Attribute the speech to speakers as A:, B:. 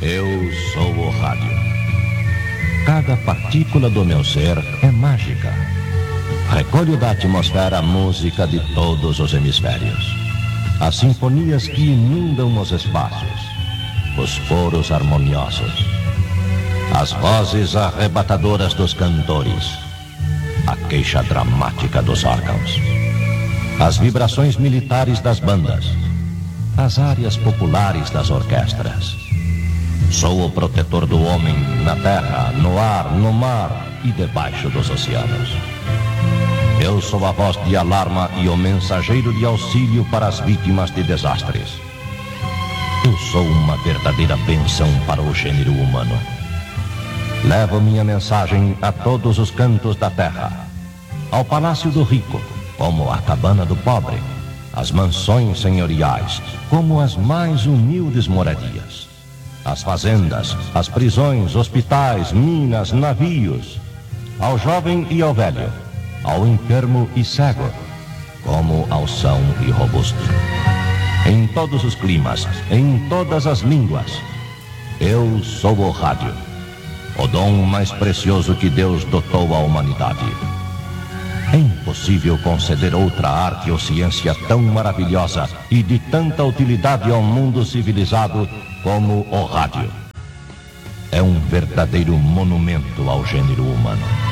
A: Eu sou o rádio. Cada partícula do meu ser é mágica. Recolho da atmosfera a música de todos os hemisférios. As sinfonias que inundam os espaços. Os coros harmoniosos. As vozes arrebatadoras dos cantores. A queixa dramática dos órgãos. As vibrações militares das bandas. As áreas populares das orquestras. Sou o protetor do homem na terra, no ar, no mar e debaixo dos oceanos. Eu sou a voz de alarma e o mensageiro de auxílio para as vítimas de desastres. Eu sou uma verdadeira bênção para o gênero humano. Levo minha mensagem a todos os cantos da terra. Ao palácio do rico, como a cabana do pobre. As mansões senhoriais, como as mais humildes moradias. As fazendas, as prisões, hospitais, minas, navios. Ao jovem e ao velho, ao enfermo e cego, como ao são e robusto. Em todos os climas, em todas as línguas, eu sou o rádio, o dom mais precioso que Deus dotou à humanidade. É impossível conceder outra arte ou ciência tão maravilhosa e de tanta utilidade ao mundo civilizado como o rádio. É um verdadeiro monumento ao gênero humano.